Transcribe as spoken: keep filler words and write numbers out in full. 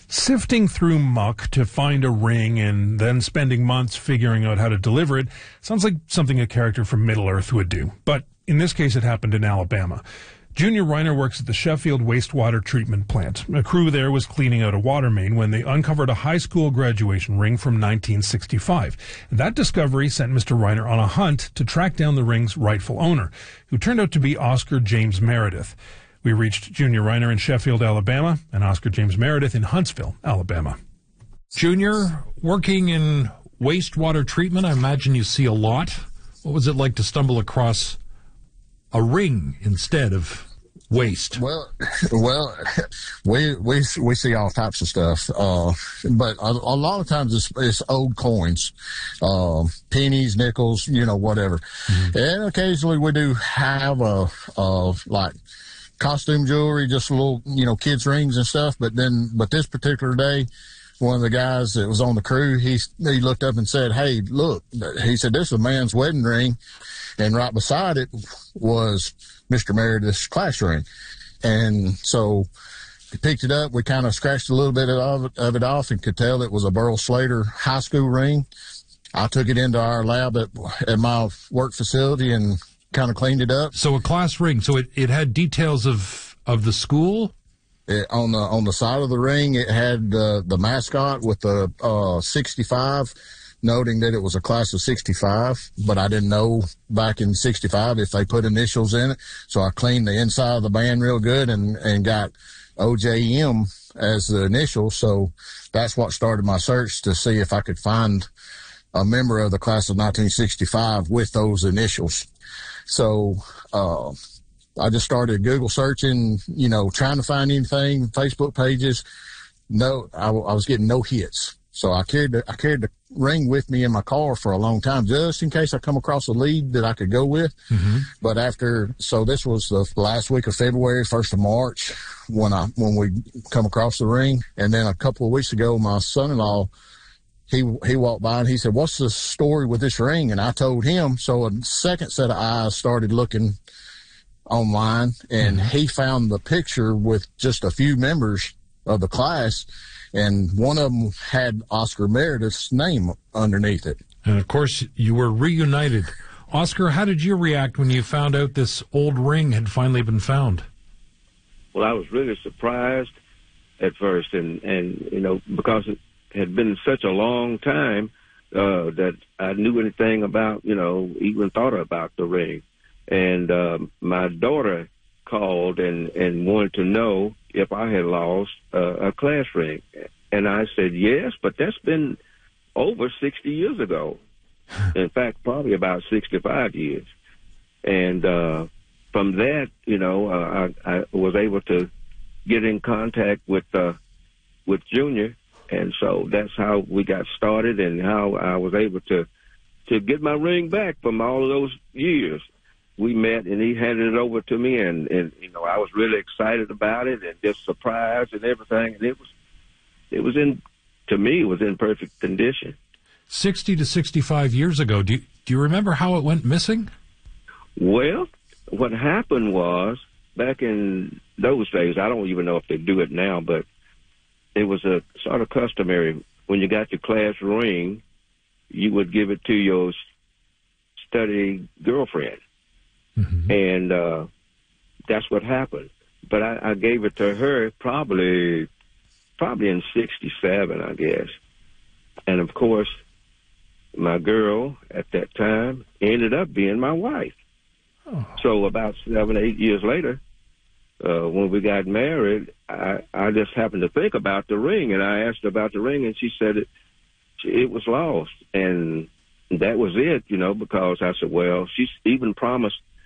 Sifting through muck to find a ring and then spending months figuring out how to deliver it sounds like something a character from Middle-earth would do. But in this case, it happened in Alabama. Junior Reiner works at the Sheffield Wastewater Treatment Plant. A crew there was cleaning out a water main when they uncovered a high school graduation ring from nineteen sixty-five. That discovery sent Mister Reiner on a hunt to track down the ring's rightful owner, who turned out to be Oscar James Meredith. We reached Junior Reiner in Sheffield, Alabama, and Oscar James Meredith in Huntsville, Alabama. Junior, working in wastewater treatment, I imagine you see a lot. What was it like to stumble across a ring instead of waste? Well, well, we we we see all types of stuff, uh, but a, a lot of times it's, it's old coins, uh, pennies, nickels, you know, whatever. Mm-hmm. And occasionally we do have a, a like costume jewelry, just little, you know, kids' rings and stuff. But then, but this particular day, one of the guys that was on the crew, he he looked up and said, "Hey, look," he said, "this is a man's wedding ring," and right beside it was Mister Meredith's class ring. And so he picked it up. We kind of scratched a little bit of it, of it off and could tell it was a Burl Slater high school ring. I took it into our lab at, at my work facility and kind of cleaned it up. So a class ring. So it, it had details of, of the school? It, on the on the side of the ring, it had uh, the mascot with the uh, sixty-five, noting that it was a class of sixty-five, but I didn't know back in sixty-five if they put initials in it. So I cleaned the inside of the band real good and, and got O J M as the initial. So that's what started my search to see if I could find a member of the class of nineteen sixty-five with those initials. So uh, I just started Google searching, you know, trying to find anything, Facebook pages. No, I, I was getting no hits. So I carried the, I carried the ring with me in my car for a long time, just in case I come across a lead that I could go with. Mm-hmm. But after, so this was the last week of February, first of March, when I when we come across the ring. And then a couple of weeks ago, my son-in-law, he he walked by and he said, "What's the story with this ring?" And I told him. So a second set of eyes started looking online, and mm-hmm. he found the picture with just a few members of the class. And one of them had Oscar Meredith's name underneath it. And, of course, you were reunited. Oscar, how did you react when you found out this old ring had finally been found? Well, I was really surprised at first, and, and you know, because it had been such a long time uh, that I knew anything about, you know, even thought about the ring. And uh, my daughter called and, and wanted to know if I had lost uh, a class ring. And I said, yes, but that's been over sixty years ago. In fact, probably about sixty-five years. And uh, from that, you know, uh, I, I was able to get in contact with uh, with Junior. And so that's how we got started and how I was able to, to get my ring back from all of those years. We met, and he handed it over to me, and, and you know, I was really excited about it and just surprised and everything. And it was, it was in, to me, it was in perfect condition. sixty to sixty-five years ago, do you, do you remember how it went missing? Well, what happened was, back in those days, I don't even know if they do it now, but it was a sort of customary. When you got your class ring, you would give it to your study girlfriend. Mm-hmm. And uh, that's what happened. But I, I gave it to her probably probably in sixty-seven, I guess. And, of course, my girl at that time ended up being my wife. Oh. So about seven, eight years later, uh, when we got married, I, I just happened to think about the ring, and I asked her about the ring, and she said it, it was lost. And that was it, you know, because I said, well, she even promised